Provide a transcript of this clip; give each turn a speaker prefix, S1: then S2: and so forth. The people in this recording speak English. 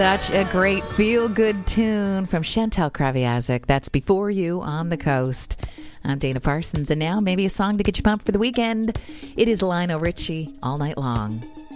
S1: Such a great feel-good tune from Chantal Kraviazik. That's Before You on the Coast. I'm Dana Parsons, and now maybe a song to get you pumped for the weekend. It is Lionel Richie, All Night Long.